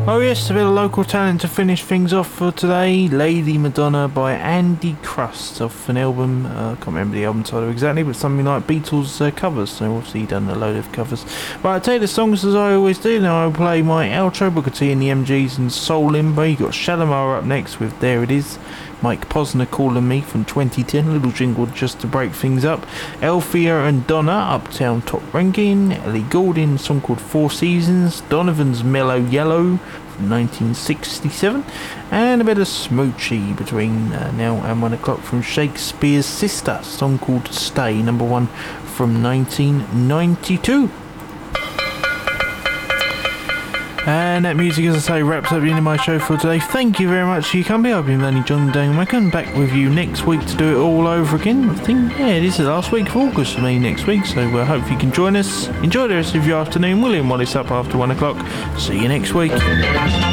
Oh yes, a bit of local talent to finish things off for today. Lady Madonna by Andy Crust off an album, I can't remember the album title exactly, but something like Beatles covers, so obviously he done a load of covers. But I take the songs as I always do. Now I'll play my outro, Booker T and the MGs and Soul Limbo. You got Shalimar up next with There It Is. Mike Posner Calling Me from 2010, a little jingle just to break things up. Althea and Donna, Uptown Top Ranking. Ellie Goulding, a song called Four Seasons. Donovan's Mellow Yellow from 1967. And a bit of Smoochy between now and 1 o'clock from Shakespeare's Sister, a song called Stay, number 1 from 1992. And that music, as I say, wraps up the end of my show for today. Thank you very much for your company. I've been Danny John Dangmaker, back with you next week to do it all over again. I think, it is the last week of August for me next week, so I hope you can join us. Enjoy the rest of your afternoon. William Wallace up after 1 o'clock. See you next week.